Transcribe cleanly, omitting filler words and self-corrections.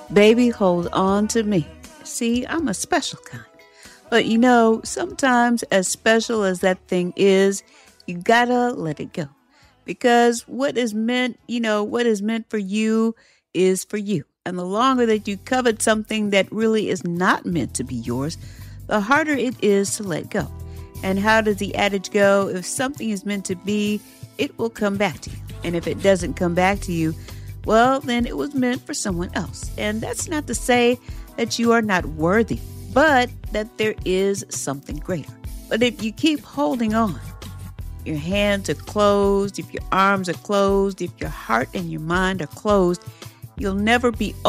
Baby, hold on to me. See, I'm a special kind. But sometimes as special as that thing is, you gotta let it go. Because what is meant for you is for you. And the longer that you covet something that really is not meant to be yours, the harder it is to let go. And how does the adage go? If something is meant to be, it will come back to you. And if it doesn't come back to you, well, then it was meant for someone else. And that's not to say that you are not worthy, but that there is something greater. But if you keep holding on, your hands are closed, if your arms are closed, if your heart and your mind are closed, you'll never be